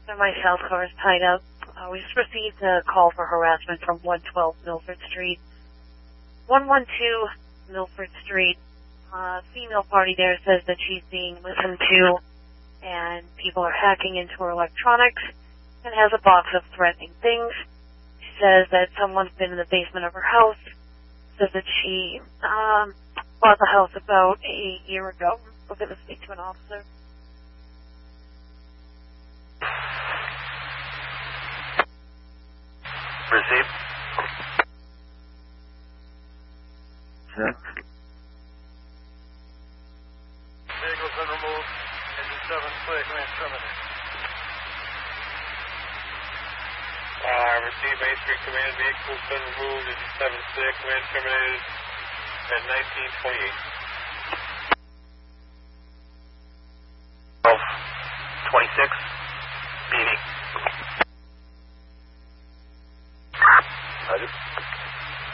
My south car is tied up. We just received a call for harassment from 112 Milford Street. 112 Milford Street. Female party there says that she's being listened to and people are hacking into her electronics and has a box of threatening things. She says that someone's been in the basement of her house. Says that she bought the house about a year ago. We're going to speak to an officer. Received. Check. Vehicle's been removed. Engine 7 clear, command terminated. Received Main Street Command, vehicle's been removed. Engine 7 clear, command terminated at 1928. 1226. Beating. Roger.